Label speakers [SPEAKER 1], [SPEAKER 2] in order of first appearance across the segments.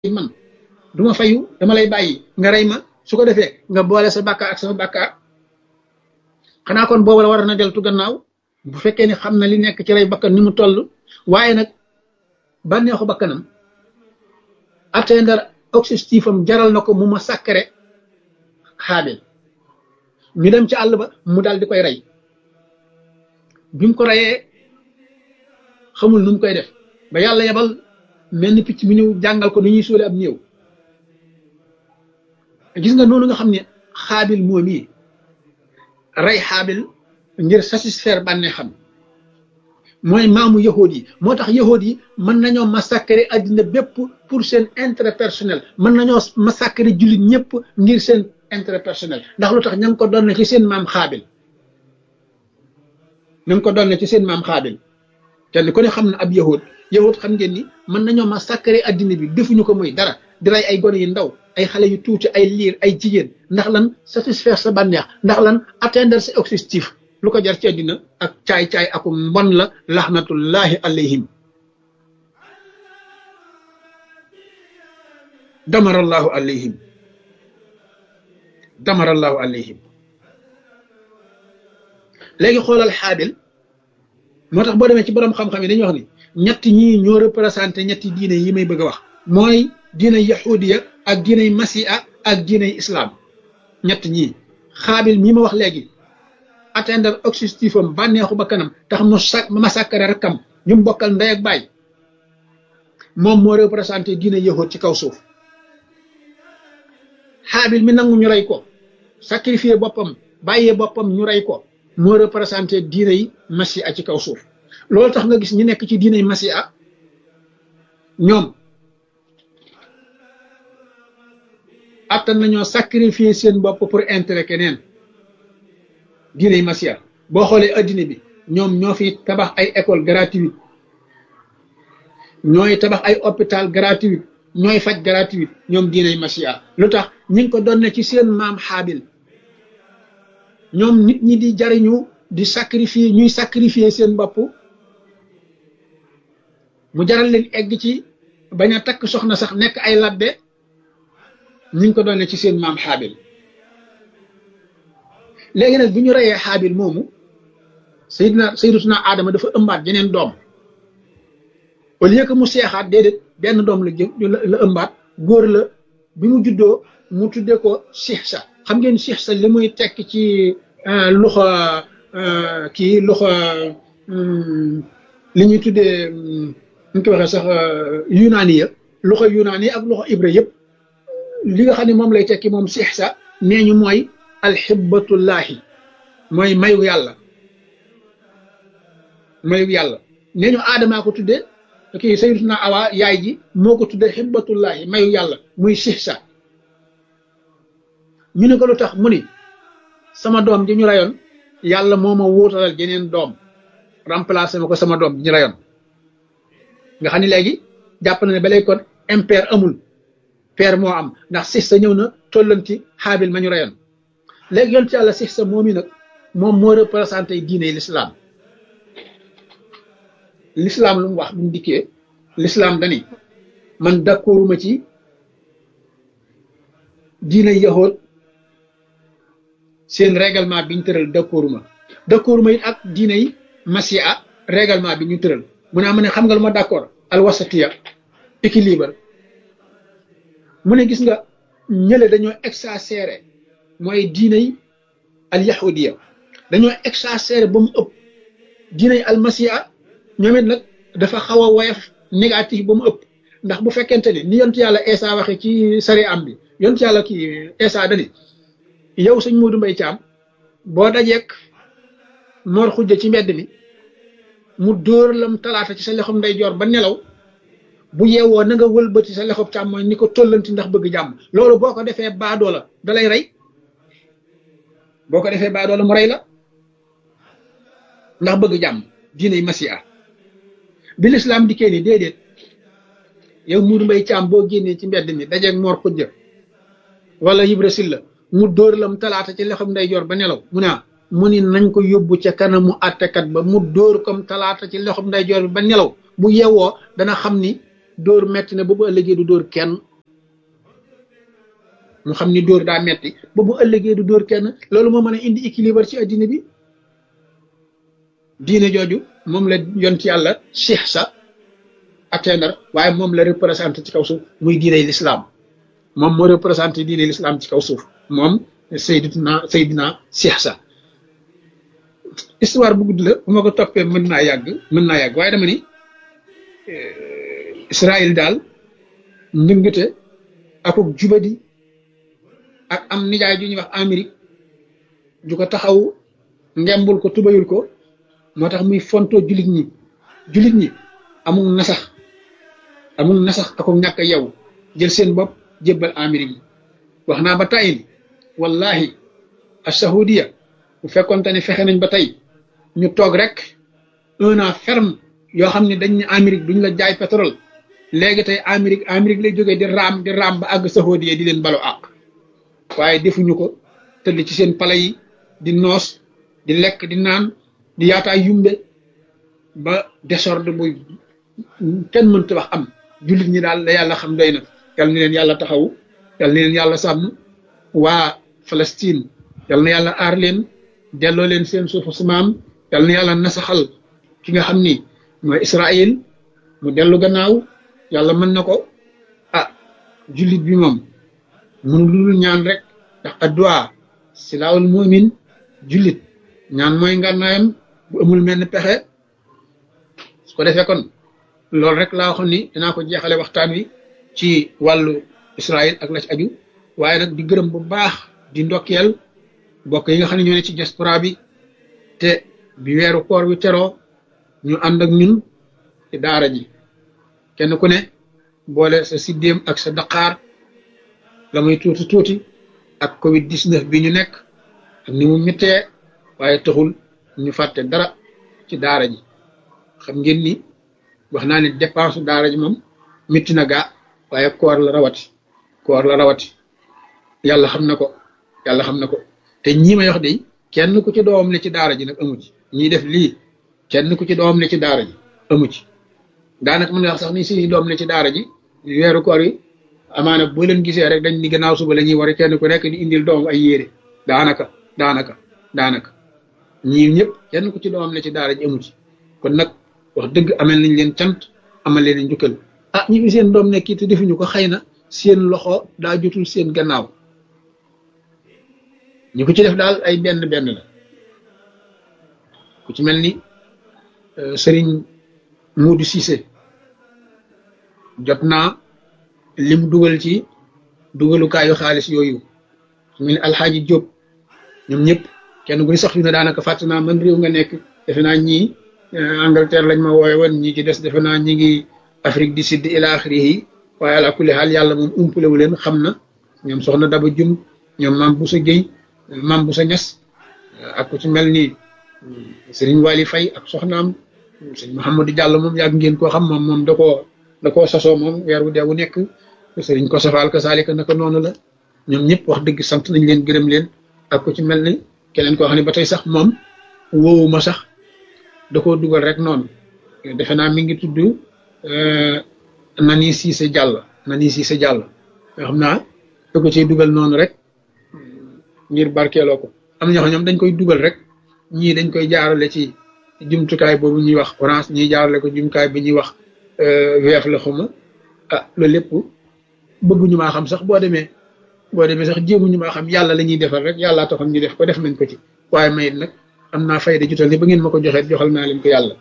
[SPEAKER 1] man du ma fayu dama lay bàyyi nga rey ma su ko defee nga boole sa bàkkaar ak sama bàkkaar xanaa kon boobu la war na deltu gannaaw bu fekkee ni xam na li nekk ci rey bakkan ni mu toll waaye nag bànneexu bakkanam atteindre objectif am jaral na ko mu ma sàkkare Xaabil ñu dem ci àll ba mu daal di koy rey bi mu ko reyee xamul nu mu koy def ba yàlla yebal mel ni picc mi ñëw jàngal ko nu ñuy suule ab néew gis nga noonu nga xam ne Xaabil moom yi rey Xaabil ngir satisfaire bànnee xam mooy maamu yahood yi moo tax yahood yi mën nañoo massacrer addina bépp pour seen intérêt personnel mën nañoo massacrer jullit ñëpp ngir seen intérêt personnel ndax lu tax ña ngi ko doon ci seen maam Xaabil ña ngi ko doon ci seen maam Xaabil kenn ku ne xam na ab yahood xam ngeen ni mën nañoo massacrer addina bi defuñu ko muy dara di rey ay gone yu ndaw ay xale yu tuuti ay liir ay jigéen ndax lan satisfaire sa bànneex ndax lan atteindre sa objectif lu ko jar ci àddina ak caay-caay aku mbon la laxnatullahi alayhim damarallahu alayhim damarallahu alayhim léegi xoolal Xaabil moo tax boo demee ci borom xam-xam yi dañuy wax ni ñett ñii ñoo représenté ñetti diine yi may bëgg a wax mooy diine yahudiya ak diine masiha ak diine islam ñett ñii Xaabil mii ma wax léegi atteindre objectif am bànneexu ba kanam tax mu massacre rakkam ñu mu bokkal ndey ak baay moom moo représenté diine yahud ci kaw suuf Xaabil mi nangu ñu rey ko sacrifier boppam bàyyee boppam ñu rey ko moo représenté diine yi masiha ci kaw suuf loolu tax nga gis ñi nekk ci diine yi masiha ñoom attan nañoo sacrifier seen bopp pour intérêt keneen diine yi masiha boo xoolee addina bi ñoom ñoo fi tabax ay école gratuite ñooy tabax ay hôpital gratuite ñooy faj gratuite ñoom diine yi masiha lu tax ñi ngi ko doon ne ci seen maam Xaabil ñoom nit ñi di jariñu di sacrifier ñuy sacrifier seen bopp mu jaral leen egg ci bañ a takk soxna sax nekk ay labbe ñi ngi ko doon ne ci seen maam Xaabil léegi nag bi ñu reyee Xaabil moomu sayyidatuna Adama dafa ëmbaat jeneen doom au lieu que mu seexaat déedéet benn doom la ëmbaat góor la bi mu juddoo mu tuddee ko Sihsa xam ngeen Sihsa li muy tekk ci loxo kii loxo li ñuy tuddee ñu ko waxee sax yunaani ya loxo yunaani ak loxo ibra yëpp li nga xam ne moom lay tekki moom Sihsa nee ñu mooy alxibbatullahi mooy mayu yàlla nee ñu aadamaa ko tudde kii sayyidatuna Awa yaay ji moo ko tudde xibbatullahi mayu yàlla muy Sihsa ñu ne ko lu tax mu ni sama doom ji ñu rayoon yàlla moo ma wuutalal jeneen doom remplacé ma ko sama doom ji ñu rayoon nga xam ne léegi jàpp na ne ba léegi kon impair amul père moo am ndax Sihsa ñëw na tollanti Xaabil ma ñu rayoon léegi yonent yàlla Sihsa moom yi nag moom moo représenté diine l'islam lu mu wax bu mu dikkee l'islam dani man d'accorduma ci diine yahood seen règlement bi ñu tëral d'accorduma it ak diine yi masiha règlement bi ñu tëral mu ne am ne xam nga lu ma d'accord alwasatiya équilibre mu ne gis nga ñële dañoo exagéré mooy diine yi al yahudiya dañoo exagéré ba mu ëpp diine yi al masiha ñoom it nag dafa xaw a woyof négatif ba mu ëpp ndax bu fekkente ni yontu yàlla Eesa waxe ci sari am bi yontu yàlla kii Eesa dani yow sëñ Moodu Mbay Caam boo dajeek Mor Xujja ci mbedd mi mu dóor lam talaata ci sa lexum ndeyjoor ba nelaw bu yeewoo na nga wëlbati sa lexub càmmooñ ni ko tollanti ndax bëgg jàmm loolu boo ko defee baadoo la da lay rey boo ko defee baadoo la mu rey la ndax bëgg jàmm diiney masiha bi lislaam dikkee ni déedéet yow Moodu Mbay Caam boo génnee ci mbedd mi dajeek Mor Xujja wala Ibra Silla mu dóor lam talaata ci lexum ndeyjoor ba nelaw mu ni nañ ko yóbbu ca kanamu àttekat ba mu dóor comme talaata ci lexum ndeyjoor bi ba nelaw bu yeewoo dana xam ni dóor metti na ba bu ëllëgee du dóor kenn mu xam ni dóor daa metti ba bu ëllëgee du dóor kenn loolu moo mën a indi équilibre ci addina bi diine jooju moom la yonent yàlla Cheikh sa atteindre waaye moom la représenté ci kaw suuf muy diiney l'islam moom moo représenté diiney l'islam ci kaw suuf moom Seydina Cheikh sa histoire bu gudd la bu ma ko toppee mën naa yàgg waaye dama ni Israël daal ndëngate akuk jubadi ak am nijaay ju ñuy wax Amérique ju ko taxaw ngembul ko tubayul ko moo tax muy fontoo jullit ñi amul nasax akuk ñàkk yow jël seen bopp jébbal Amérique yi wax naa ba tey ni wallahi as-Saoudia bu fekkoonte ne fexe nañ ba tey ñu toog rek 1 an ferme yoo xam ne dañ ne Amérique duñ la jaay pétrole léegi tey Amérique lay jógee di raam ba àgg Saoudia di leen balu àq waaye defuñu ko tëdd ci seen pale yi di noos di lekk di naan di yaataa yumbe ba désordre bu kenn mënta wax am jullit ñi daal la yàlla xam doy na yal na leen yàlla taxaw yal na leen yàlla sàmm waa Palestine yal na yàlla aar leen delloo leen seen suufu su maam yal na yàlla nasaxal ki nga xam ni mooy Israël mu dellu gannaaw yàlla mën na ko jullit bi moom mënu lulu ñaan rek ndax addu'a silaahul mu'min jullit ñaan mooy ngànnaayam bu amul menn pexe su ko defee kon loolu rek laa waxoon ni dinaa ko jeexale waxtaan wi ci wàllu Israël ak la ci aju waaye nag di gërëm bu baax di ndokkeel mbokk yi nga xam ne ñoo ne ci diaspora bi te bi weeru koor wi teroo ñu ànd ak ñun ci daara ji kenn ku ne boole sa siddéem ak sa daqaar la muy tuuti ak Covid 19 bi ñu nekk ak ni mu méttee waaye taxul ñu fàtte dara ci daara ji xam ngeen ni wax naa ne dépense daara ji moom métti na gaa waaye koor la rawati yàlla xam na ko te ñii may wax de kenn ku ci doom ne ci daara ji nag amu ci ñiy def lii kenn ku ci doom ne ci daara ji amu ci daanaka mën nga wax sax ni si doom ne ci daara ji weeru koor yi amaana boo leen gisee rek dañ ni gannaaw suba la ñuy war kenn ku nekk di indil doom ay yére daanaka ñii ñëpp kenn ku ci doom ne ci daara ji amu ci kon nag wax dëgg amel nañ leen cant amal leen njukkal ñi fi seen doom nekk te defuñu ko xëy na seen loxo daa jotul seen gannaaw ñu ko ci def daal ay benn la ku ci mel ni Serigne Modou Cissé jot naa lim dugal ci dugalukaayu xaalis yooyu su mel ni Alxaaji Diop ñoom ñëpp kenn ku ni sax fi na daanaka fàtt naa man réew nga nekk defe naa ñii Angleterre lañ ma wooye woon ñii ci des defe naa ñi ngi Afrique du Sud ila axirihi waaye ala kulli xaal yàlla moom umpalewu leen xam na ñoom soxna Daba Jum ñoom Mame Boussa Gueye Mame Boussa Niass ak ku ci mel ni Serigne Wali Faye ak soxnaam Serigne Mouhamadou Diallo moom yàgg ngeen koo xam moom da koo sasoo moom weer wu dee wu nekk Serigne Kosofal ka saalika naka noonu la ñoom ñëpp wax dëgg sant nañ leen gërëm leen ak ku ci mel ni keneen koo xam ne ba tey sax moom woowuma sax da koo dugal rek noonu defe naa mi ngi tudd Nani Cissé Diallo nga xam naa da ko ciy dugal noonu rek ngir barkeeloo ko am na ñoo xam ñoom dañ koy dugal rek ñii dañ koy jaarale ci jumtukaay boobu ñuy wax orange ñii jaarale ko jumtukaay bi ñuy wax weef la xuma loolu lépp bëgguñu maa xam sax boo demee sax jéemuñu maa xam yàlla la ñuy defal rek yàllaa taxoon ñu def ko def nañ ko ci waaye mayit nag am naa fayda jutal ni ba ngeen ma ko joxee joxal naa leen ko yàlla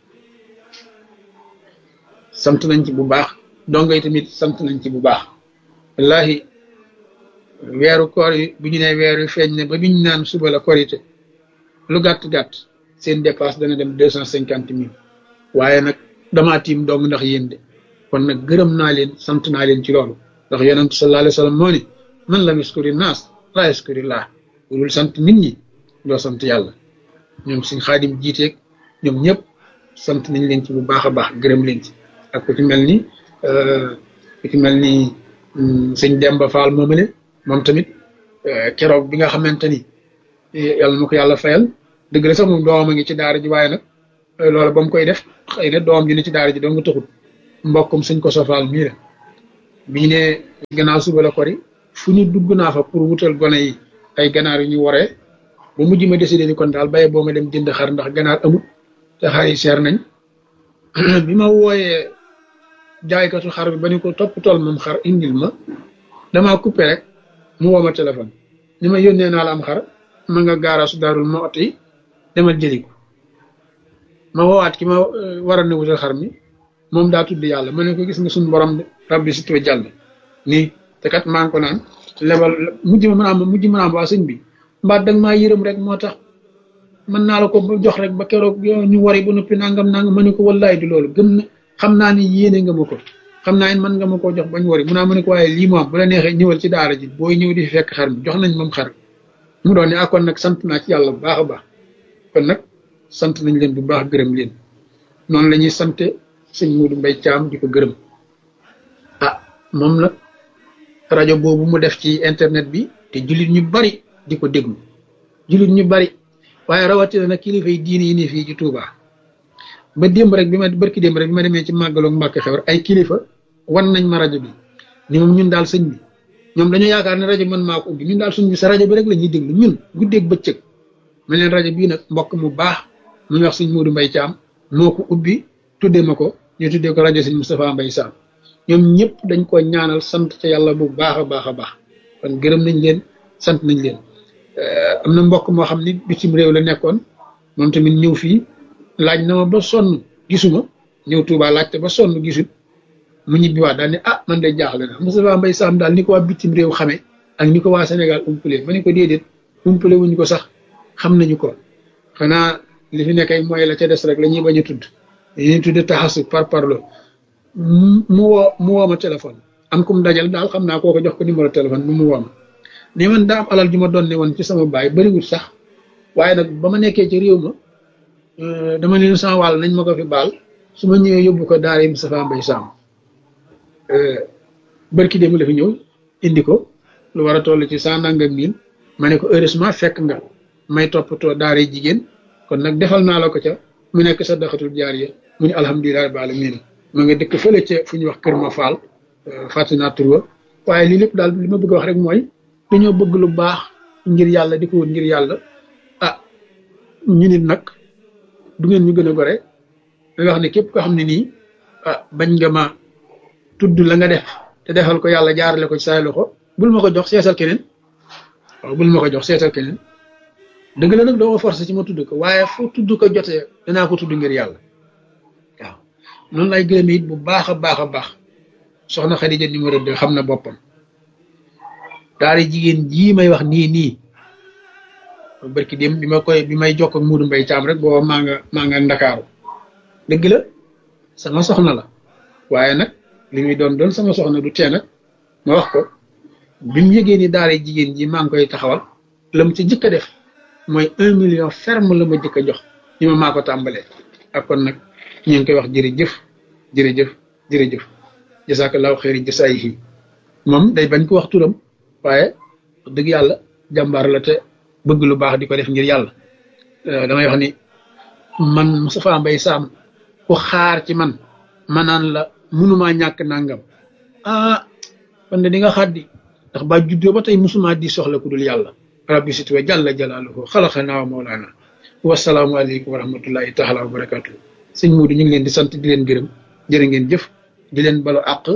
[SPEAKER 1] sant nañ ci bu baax dongo yi tamit sant nañ ci bu baax wallahi weeru koor yi bu ñu nee weer yu feeñ ne ba biñ naan suba la korité lu gàtt seen dépasse dana dem 250 000 waaye nag damaa tiim dong ndax yéen de kon nag gërëm naa leen sant naa leen ci loolu ndax yonent sallallahu alayhi wa sallam moo ni man lam yaskuri naas laa yaskurillah dul sant nit ñi doo sant yàlla ñoom suñ xaadim jiiteeg ñoom ñëpp sant nañ leen ci bu baax a baax gërëm leen ci ak ku ci mel ni sëñ Demba Fall moomale moom tamit keroog bi nga xamante ni yàlla na ko yàlla fayal dëgg la sax moom doomam a ngi ci daara ji waaye nag loolu ba mu koy def xëy na doom ji ne ci daara ji doo nga taxut mbokkum suñ ko sofaal mii la bii ne gannaaw suba la kori fu ñu dugg naa fa pour wutal gone yi ay ganaar yu ñu waree ba mujj ma décidé ni kon daal baye boo ma dem jënd xar ndax ganaar amul te xar yi seer nañ bi ma wooyee jaaykatu xar bi ba ni ko topp tool moom xar indil ma damaa coupé rek mu woo ma téléphone ni ma yónnee naa la am xar ma nga gaaraasu Daarul Muxti demal jëli ko ma woowaat ki ma war a ne wutal xar mi moom daa tudd yàlla ma ne ko gis nga suñu borom rabbi si tuwe jàll nii te kat maa ngi ko naan lebal mujj ma mën a am waa sëñ bi mbaa danga maa yërëm rek moo tax mën naa la ko jox rek ba keroog ñu wari ba noppi nangam ma ne ko wallaay du loolu gëm na xam naa ni yéene nga ma ko xam naa ni mën nga ma koo jox bañ wari mu naa ma ne ko waaye lii moom bu la neexee ñëwal ci daara ji booy ñëw di fi fekk xar mi jox nañ moom xar mu doon ne kon nag sant naa ci yàlla bu baax a baax kon nag sant nañ leen bu baax gërëm leen noonu la ñuy sante sëñ Modou Mbaye Thiam di ko gërëm moom nag rajo boobu mu def ci internet bi te jullit ñu bari di ko déglu jullit ñu bari waaye rawatina nag kilifa yi diine yi ne fii ci Touba ba démb rek barki démb rek bi ma demee ci màggaloog Mbàkke Xewar ay kilifa wan nañ ma rajo bi ni moom ñun daal sëñ bi ñoom dañoo yaakaar ne rajo man maa ko ubbi ñun daal suñ bi sa rajo bi rek la ñuy déglu ñun guddeeg bëccëg ma leen rajo bii nag mbokk mu baax mu wax sëñ Modou Mbaye Thiam moo ko ubbi tuddee ma ko ñu tuddee ko rajo sëñ Moustapha Mbaye Sam ñoom ñëpp dañ ko ñaanal sant ca yàlla bu baax a baax a baax kon gërëm nañ leen sant nañ leen am na mbokk moo xam ni bitim réew la nekkoon moom tamit ñëw fii laaj na ma ba sonn gisuma ñëw Touba laajte ba sonn gisul mu ñibbiwaat daal ne man de jaaxle na Moustapha Mbaye Sam daal ni ko waa bitim réew xamee ak ni ko waa Sénégal umpale ma ne ko déedéet umpale wuñ ko sax xam nañu ko xanaa li fi nekkay mooy la ca des rek la ñuy bañ a tudd dañuy tudd taxasu par parlo mu woo ma téléphone am kum dajal daal xam naa kooko jox ko numéro téléphone bi mu woo ma ni man daa am alal ju ma doon ne woon ci sama baay bariwul sax waaye nag ba ma nekkee ci réew ma dama leen sama wàll nañ ma ko fi baal su ma ñëwee yóbbu ko daara Moustapha Mbaye Sam barki démb la fi ñëw indi ko lu war a toll ci 100 nangam mille ma ne ko heureusement fekk nga may toppatoo daara jigéen kon nag defal naa la ko ca mu nekk sa daxatul jaariya mu ne alhamdulilah rabbil alamin ma nga dëkk fële ca fu ñuy wax Kër Ma Fall fàttali naa tur wa waaye lii lépp daal li ma bëgg a wax rek mooy dañoo bëgg lu baax ngir yàlla di ko wut ngir yàlla ñu nit nag du ngeen ñu gën a gore da wax ne képp koo xam ne nii bañ nga ma tudd la nga def te defal ko yàlla jaarale ko ci say loxo bul ma ko jox seetal keneen waaw bul ma ko jox seetal keneen dëgg la nag doo ma forcé ci ma tudd ko waaye fu tudd ko jotee danaa ko tudd ngir yàlla waaw noonu lay gërëme it bu baax a baax a baax soxna Xadija numéro 2 xam na boppam daara jigéen jii may wax nii barki dem bi may jokk ak Modou Mbaye Thiam rek booba maa nga Ndakaaru dëgg la sama soxna la waaye nag li muy doon sama soxna du tee nag ma wax ko bi mu yëgee ni daara jigéen ji maa ngi koy taxawal la mu ci jëkk a def mooy 1 million ferme la ma jëkk a jox ni ma maa ko tàmbalee ak kon nag ñu ngi koy wax jërëjëf jazakallahu xayri jasaayihi moom day bañ ko wax turam waaye dëgg yàlla jàmbaar la te bëgg lu baax di ko def ngir yàlla damay wax ni man Moustapha Mbaye Sam ku xaar ci man naan la mënumaa ñàkk nangam kon de di nga xaddi ndax ba juddoo ba tey musuma di soxla ku dul yàlla rabbi situwa jalla jalaaluhu xalaqanaa wa mawlaana wasalaamu aleykum wa rahmatullahi taala wa barakatuh sëñ Modou ñu ngi leen di sant di leen gërëm jërë ngeen jëf di leen balu àq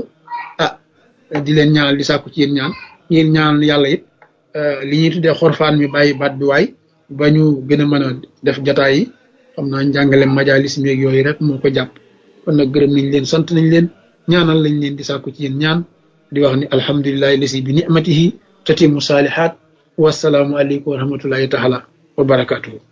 [SPEAKER 1] di leen ñaanal di sàkku ci yéen ñaan yéen ñaanal yàlla it li ñuy tuddee xorfaan mi bàyyi baat bi waay ba ñu gën a mën a def jataay yi xam naa njàngale majalis mi ak yooyu rek moo ko jàpp kon nag gërëm nañ leen sant nañ leen ñaanal lañ leen di sàkku ci yéen ñaan di wax ni alhamdulillahi lasi bi ni'matihi tatimu saalihaat wasalaamu aleykum wa rahmatullahi taala wa barakatuhu